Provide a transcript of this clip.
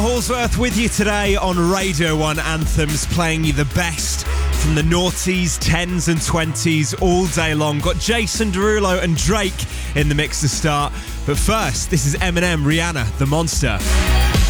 Hallsworth with you today on Radio 1 Anthems, playing you the best from the noughties, 10s and 20s all day long. Got Jason Derulo and Drake in the mix to start. But first, this is Eminem, Rihanna, The Monster.